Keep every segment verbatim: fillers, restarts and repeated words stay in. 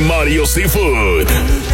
Mario Seafood.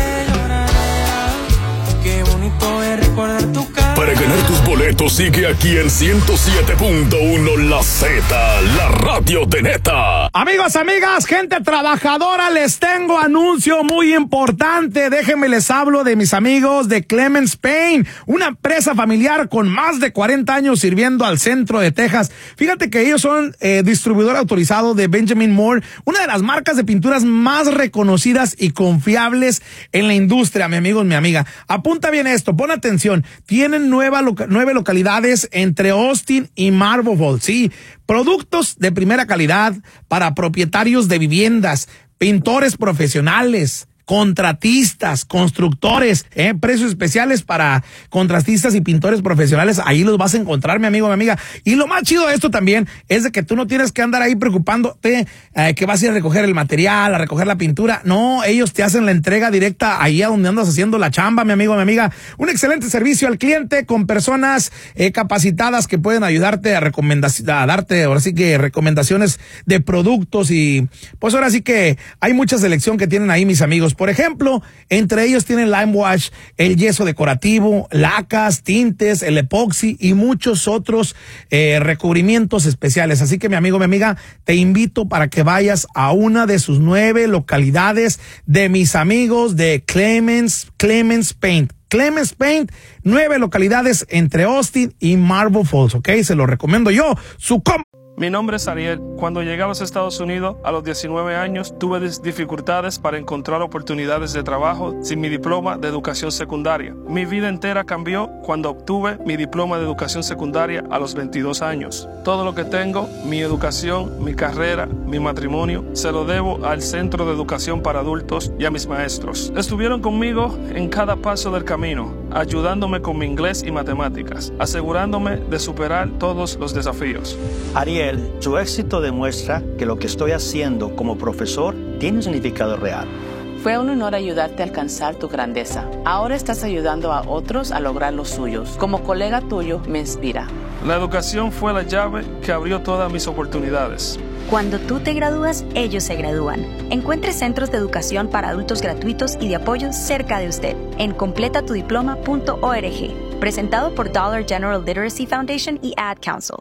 Qué bonito es recordar tu cara. Para ganar tus boletos sigue aquí en ciento siete punto uno La Z, la radio de neta. Amigos, amigas, gente trabajadora, les tengo anuncio muy importante. Déjenme les hablo de mis amigos de Clemens Paint, una empresa familiar con más de cuarenta años sirviendo al centro de Texas. Fíjate que ellos son eh, distribuidor autorizado de Benjamin Moore, una de las marcas de pinturas más reconocidas y confiables en la industria, mi amigo, mi amiga. Apunta bien esto, pon atención. Tienen nueva loca- nueve localidades entre Austin y Marble Falls, sí. Productos de primera calidad para propietarios de viviendas, pintores profesionales, contratistas, constructores, eh, precios especiales para contratistas y pintores profesionales. Ahí los vas a encontrar, mi amigo, mi amiga. Y lo más chido de esto también es de que tú no tienes que andar ahí preocupándote eh, que vas a ir a recoger el material, a recoger la pintura. No, ellos te hacen la entrega directa ahí a donde andas haciendo la chamba, mi amigo, mi amiga. Un excelente servicio al cliente con personas eh, capacitadas que pueden ayudarte a recomendar, a darte ahora sí que recomendaciones de productos, y pues ahora sí que hay mucha selección que tienen ahí mis amigos. Por ejemplo, entre ellos tienen Lime Wash, el yeso decorativo, lacas, tintes, el epoxi y muchos otros eh, recubrimientos especiales. Así que mi amigo, mi amiga, te invito para que vayas a una de sus nueve localidades de mis amigos de Clemens, Clemens Paint. Clemens Paint, nueve localidades entre Austin y Marble Falls, ¿ok? Se lo recomiendo yo, su compa. Mi nombre es Ariel. Cuando llegué a los Estados Unidos a los diecinueve años, tuve dificultades para encontrar oportunidades de trabajo sin mi diploma de educación secundaria. Mi vida entera cambió cuando obtuve mi diploma de educación secundaria a los veintidós años. Todo lo que tengo, mi educación, mi carrera, mi matrimonio, se lo debo al Centro de Educación para Adultos y a mis maestros. Estuvieron conmigo en cada paso del camino, ayudándome con mi inglés y matemáticas, asegurándome de superar todos los desafíos. Ariel, su éxito demuestra que lo que estoy haciendo como profesor tiene un significado real. Fue un honor ayudarte a alcanzar tu grandeza. Ahora estás ayudando a otros a lograr los suyos. Como colega tuyo, me inspira. La educación fue la llave que abrió todas mis oportunidades. Cuando tú te gradúas, ellos se gradúan. Encuentre centros de educación para adultos gratuitos y de apoyo cerca de usted en completa tu diploma punto org. Presentado por Dollar General Literacy Foundation y Ad Council.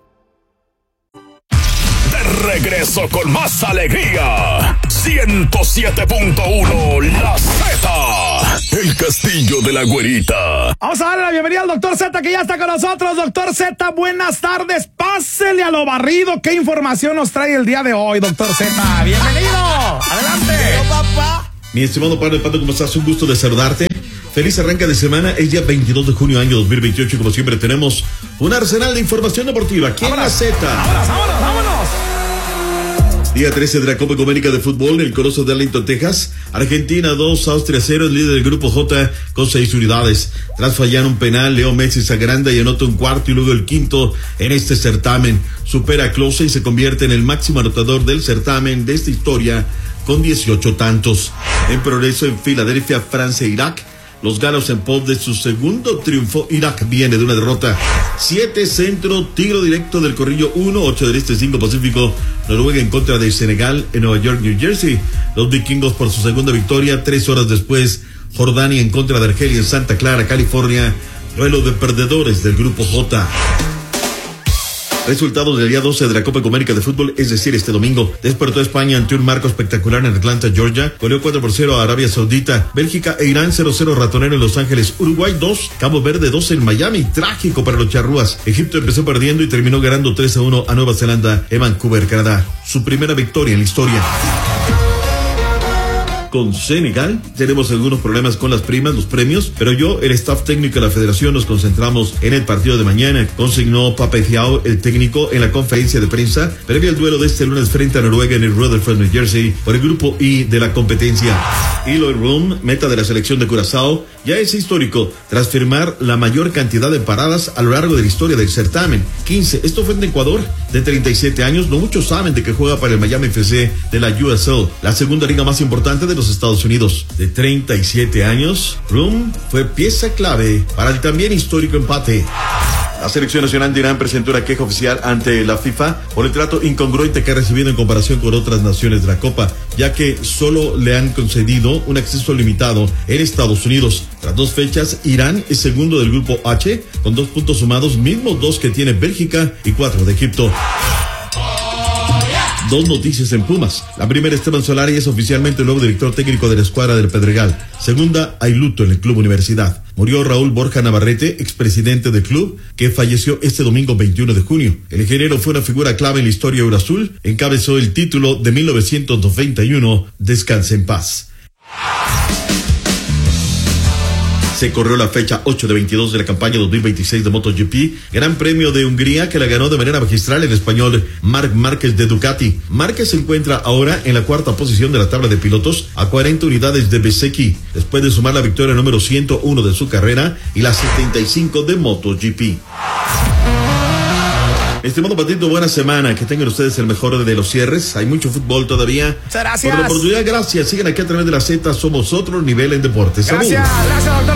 Regreso con más alegría. ciento siete punto uno La Z, el castillo de la güerita. Vamos a darle la bienvenida al doctor Z, que ya está con nosotros. Doctor Z, buenas tardes. Pásele a lo barrido. ¿Qué información nos trae el día de hoy, doctor Z? Bienvenido. Adelante. papá. Mi estimado padre Pato, ¿cómo estás? Un gusto de saludarte. Feliz arranque de semana. Es día veintidós de junio, año dos mil veintiocho, y como siempre tenemos un arsenal de información deportiva aquí en la Z. Vámonos, vámonos, vámonos. Día trece de la Copa América de Fútbol en el Coloso de Arlington, Texas. Argentina dos, Austria cero, el líder del grupo J con seis unidades. Tras fallar un penal, Leo Messi se agranda y anota un cuarto y luego el quinto en este certamen. Supera a Klose y se convierte en el máximo anotador del certamen de esta historia con dieciocho tantos. En progreso en Filadelfia, Francia e Irak. Los galos en pos de su segundo triunfo. Irak viene de una derrota. siete centro, tiro directo del Corrillo uno, ocho del Este, cinco Pacífico. Noruega en contra de Senegal en Nueva York, New Jersey. Los vikingos por su segunda victoria. Tres horas después, Jordania en contra de Argelia en Santa Clara, California. Duelo de perdedores del grupo J. Resultados del día doce de la Copa América de Fútbol, es decir, este domingo. Despertó España ante un marco espectacular en Atlanta, Georgia. Goleó cuatro por cero a Arabia Saudita. Bélgica e Irán cero cero ratonero en Los Ángeles. Uruguay dos, Cabo Verde dos en Miami. Trágico para los charrúas. Egipto empezó perdiendo y terminó ganando tres a uno a Nueva Zelanda en Vancouver, Canadá. Su primera victoria en la historia. Con Senegal tenemos algunos problemas con las primas, los premios, pero yo, el staff técnico de la federación, nos concentramos en el partido de mañana. Consignó Pape Thiaw, el técnico, en la conferencia de prensa previo al duelo de este lunes frente a Noruega en el Rutherford, New Jersey, por el grupo I de la competencia. Eloy Room, meta de la selección de Curazao, ya es histórico tras firmar la mayor cantidad de paradas a lo largo de la historia del certamen, quince. Esto fue en Ecuador, de treinta y siete años. No muchos saben de que juega para el Miami F C de la U S L, la segunda liga más importante de los Estados Unidos. De treinta y siete años, Room fue pieza clave para el también histórico empate. La selección nacional de Irán presentó una queja oficial ante la FIFA por el trato incongruente que ha recibido en comparación con otras naciones de la Copa, ya que solo le han concedido un acceso limitado en Estados Unidos. Tras dos fechas, Irán es segundo del grupo H, con dos puntos sumados, mismos dos que tiene Bélgica y cuatro de Egipto. Dos noticias en Pumas. La primera, Esteban Solari es oficialmente el nuevo director técnico de la escuadra del Pedregal. Segunda, hay luto en el Club Universidad. Murió Raúl Borja Navarrete, expresidente del club, que falleció este domingo veintiuno de junio. El ingeniero fue una figura clave en la historia Eurazul, encabezó el título de mil novecientos noventa y uno, Descanse en paz. Se corrió la fecha ocho de veintidós de la campaña dos mil veintiséis de MotoGP, Gran Premio de Hungría, que la ganó de manera magistral el español Marc Márquez de Ducati. Márquez se encuentra ahora en la cuarta posición de la tabla de pilotos a cuarenta unidades de Bezzecchi, después de sumar la victoria número ciento uno de su carrera y la setenta y cinco de MotoGP. Estimado Patito, buena semana. Que tengan ustedes el mejor de los cierres. Hay mucho fútbol todavía. Muchas gracias. Por la oportunidad, gracias. Sigan aquí a través de la Z. Somos otro nivel en deportes. Gracias, gracias, doctor.